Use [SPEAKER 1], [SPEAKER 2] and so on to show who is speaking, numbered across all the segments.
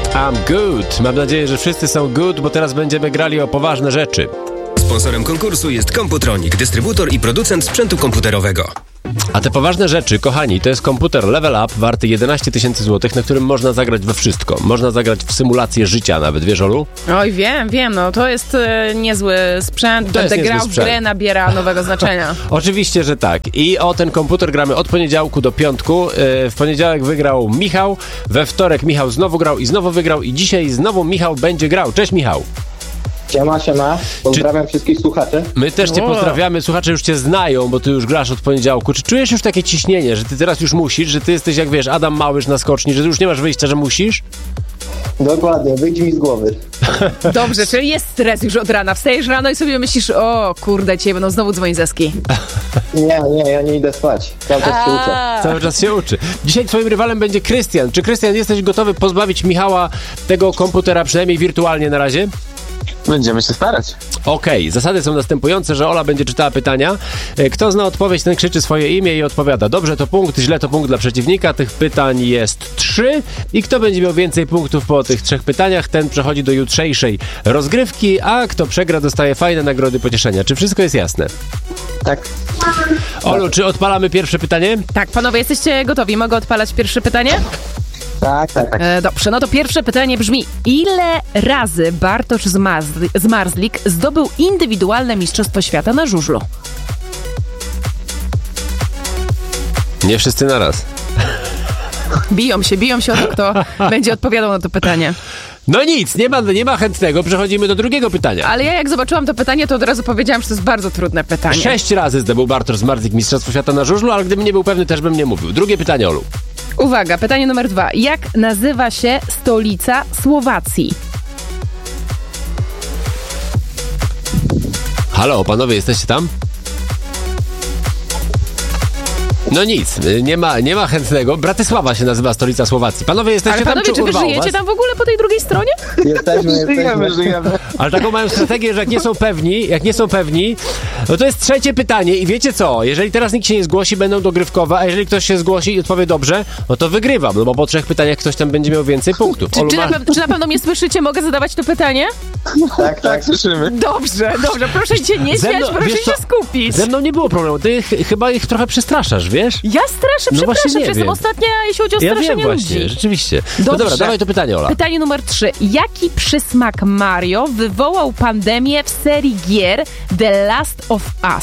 [SPEAKER 1] I'm good. Mam nadzieję, że wszyscy są good, bo teraz będziemy grali o poważne rzeczy.
[SPEAKER 2] Sponsorem konkursu jest Computronic, dystrybutor i producent sprzętu komputerowego.
[SPEAKER 1] A te poważne rzeczy, kochani, to jest komputer Level Up warty 11 000 złotych, na którym można zagrać we wszystko. Można zagrać w symulację życia nawet, wiesz, Olu?
[SPEAKER 3] Oj, wiem, no to jest niezły sprzęt. Będę grał w grę, nabiera nowego znaczenia.
[SPEAKER 1] Oczywiście, że tak. I o ten komputer gramy od poniedziałku do piątku. W poniedziałek wygrał Michał, we wtorek Michał znowu grał i znowu wygrał i dzisiaj znowu Michał będzie grał. Cześć, Michał.
[SPEAKER 4] Siema. Pozdrawiam wszystkich słuchaczy.
[SPEAKER 1] My też cię pozdrawiamy, słuchacze już cię znają, bo ty już grasz od poniedziałku. Czy czujesz już takie ciśnienie, że ty teraz już musisz, że ty jesteś jak wiesz, Adam Małysz na skoczni, że ty już nie masz wyjścia, że musisz?
[SPEAKER 4] Dokładnie, wyjdź mi z głowy.
[SPEAKER 3] Dobrze, czyli jest stres już od rana. Wstajesz rano i sobie myślisz, o kurde, dzisiaj będą znowu dzwonić Zeski.
[SPEAKER 4] Nie, ja nie idę spać. Cały czas się uczę.
[SPEAKER 1] Cały czas się uczy. Dzisiaj twoim rywalem będzie Krystian. Czy Krystian, jesteś gotowy pozbawić Michała tego komputera, przynajmniej wirtualnie na razie?
[SPEAKER 5] Będziemy się starać.
[SPEAKER 1] Okej, zasady są następujące, że Ola będzie czytała pytania. Kto zna odpowiedź, ten krzyczy swoje imię i odpowiada. Dobrze to punkt, źle to punkt dla przeciwnika. Tych pytań jest 3 i kto będzie miał więcej punktów po tych 3 pytaniach, ten przechodzi do jutrzejszej rozgrywki, a kto przegra, dostaje fajne nagrody pocieszenia. Czy wszystko jest jasne?
[SPEAKER 4] Tak.
[SPEAKER 1] Olu, czy odpalamy pierwsze pytanie?
[SPEAKER 3] Tak, panowie, jesteście gotowi? Mogę odpalać pierwsze pytanie?
[SPEAKER 4] Tak.
[SPEAKER 3] Dobrze, no to pierwsze pytanie brzmi: ile razy Bartosz Zmarzlik zdobył indywidualne mistrzostwo świata na żużlu?
[SPEAKER 1] Nie wszyscy naraz.
[SPEAKER 3] Biją się o to, kto będzie odpowiadał na to pytanie.
[SPEAKER 1] No nic, nie ma chętnego, przechodzimy do drugiego pytania.
[SPEAKER 3] Ale ja jak zobaczyłam to pytanie, to od razu powiedziałam, że to jest bardzo trudne pytanie.
[SPEAKER 1] 6 razy zdobył Bartosz Zmarzlik mistrzostwo świata na żużlu, ale gdybym nie był pewny, też bym nie mówił. Drugie pytanie, Olu.
[SPEAKER 3] Uwaga, pytanie numer 2. Jak nazywa się stolica Słowacji?
[SPEAKER 1] Halo, panowie, jesteście tam? No nic, nie ma chętnego. Bratysława się nazywa stolica Słowacji. Panowie, jesteście tam, czy
[SPEAKER 3] czy wy
[SPEAKER 1] urwało
[SPEAKER 3] żyjecie
[SPEAKER 1] was?
[SPEAKER 3] tam w ogóle po tej drugiej stronie?
[SPEAKER 4] Żyjemy.
[SPEAKER 1] Ale taką mają strategię, że jak nie są pewni, no to jest trzecie pytanie i wiecie co? Jeżeli teraz nikt się nie zgłosi, będą dogrywkowe, a jeżeli ktoś się zgłosi i odpowie dobrze, no to wygrywam, no bo po 3 pytaniach ktoś tam będzie miał więcej punktów.
[SPEAKER 3] Czy na pewno mnie słyszycie? Mogę zadawać to pytanie?
[SPEAKER 4] Tak,
[SPEAKER 5] słyszymy.
[SPEAKER 3] Dobrze, proszę cię nie śmiać, proszę się skupić.
[SPEAKER 1] Ze mną nie było problemu, ty chyba ich trochę przestraszasz, wiesz?
[SPEAKER 3] Ja straszę,
[SPEAKER 1] No właśnie
[SPEAKER 3] przepraszam,
[SPEAKER 1] nie
[SPEAKER 3] jestem
[SPEAKER 1] wiem.
[SPEAKER 3] ostatnia, jeśli chodzi o
[SPEAKER 1] Ja
[SPEAKER 3] straszenie
[SPEAKER 1] wiem właśnie,
[SPEAKER 3] ludzi.
[SPEAKER 1] rzeczywiście. No
[SPEAKER 3] Dobrze.
[SPEAKER 1] dobra, dawaj to pytanie, Ola.
[SPEAKER 3] Pytanie numer 3. Jaki przysmak Mario wywołał pandemię w serii gier The Last of Us?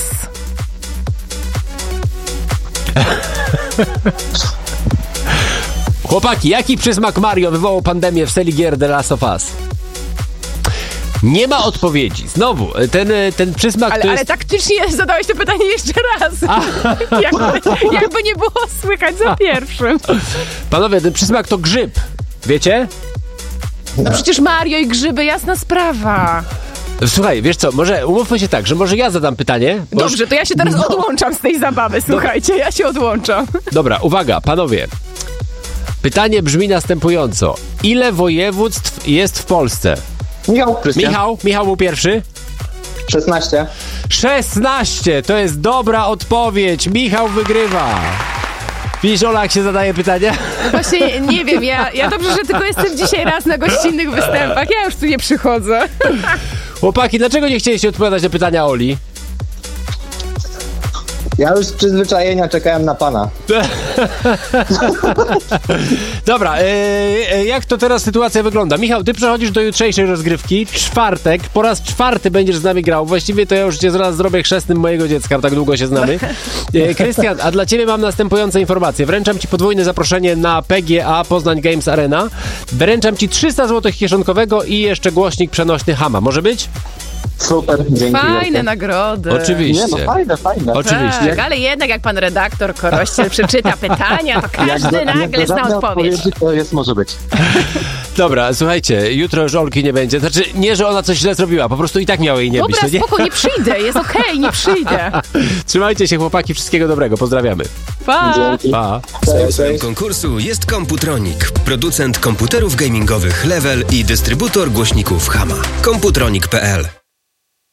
[SPEAKER 1] Chłopaki, jaki przysmak Mario wywołał pandemię w serii gier The Last of Us? Nie ma odpowiedzi. Znowu, ten przysmak to jest...
[SPEAKER 3] Ale taktycznie zadałeś to pytanie jeszcze raz. Jakby nie było słychać za pierwszym.
[SPEAKER 1] Panowie, ten przysmak to grzyb. Wiecie?
[SPEAKER 3] No przecież Mario i grzyby, jasna sprawa.
[SPEAKER 1] Słuchaj, wiesz co, może umówmy się tak, że może ja zadam pytanie.
[SPEAKER 3] Dobrze, to ja się teraz odłączam z tej zabawy, słuchajcie, ja się odłączam.
[SPEAKER 1] Dobra, uwaga, panowie. Pytanie brzmi następująco. Ile województw jest w Polsce? Michał był pierwszy.
[SPEAKER 4] 16.
[SPEAKER 1] 16, to jest dobra odpowiedź. Michał wygrywa. Widzisz, Ola, jak się zadaje pytania?
[SPEAKER 3] No właśnie, nie wiem, ja dobrze, że tylko jestem dzisiaj raz na gościnnych występach, ja już tu nie przychodzę.
[SPEAKER 1] Chłopaki, dlaczego nie chcieliście odpowiadać na pytania Oli?
[SPEAKER 4] Ja już z przyzwyczajenia czekałem na pana.
[SPEAKER 1] Dobra, jak to teraz sytuacja wygląda? Michał, ty przechodzisz do jutrzejszej rozgrywki. Czwartek, po raz 4 będziesz z nami grał. Właściwie to ja już cię zaraz zrobię chrzestnym mojego dziecka, tak długo się znamy. Krystian, a dla ciebie mam następujące informacje. Wręczam ci podwójne zaproszenie na PGA Poznań Games Arena. Wręczam ci 300 zł kieszonkowego i jeszcze głośnik przenośny Hama. Może być?
[SPEAKER 4] Super, dzięki.
[SPEAKER 3] Fajne nagrody.
[SPEAKER 1] Oczywiście.
[SPEAKER 5] Nie, no fajne.
[SPEAKER 1] Oczywiście.
[SPEAKER 3] Tak, ale jednak jak pan redaktor Korościel przeczyta pytania, to każdy nagle zna odpowiedź.
[SPEAKER 5] To jest, może być.
[SPEAKER 1] Dobra, słuchajcie, jutro już Olki nie będzie. Znaczy, nie, że ona coś źle zrobiła, po prostu i tak miało jej nie być.
[SPEAKER 3] Dobra, spoko, nie przyjdę, jest okej, nie przyjdę.
[SPEAKER 1] Trzymajcie się, chłopaki, wszystkiego dobrego. Pozdrawiamy.
[SPEAKER 3] Pa!
[SPEAKER 4] Dzięki.
[SPEAKER 1] Pa.
[SPEAKER 2] Sponsorem konkursu jest Computronic, producent komputerów gamingowych Level i dystrybutor głośników Hama. Computronic.pl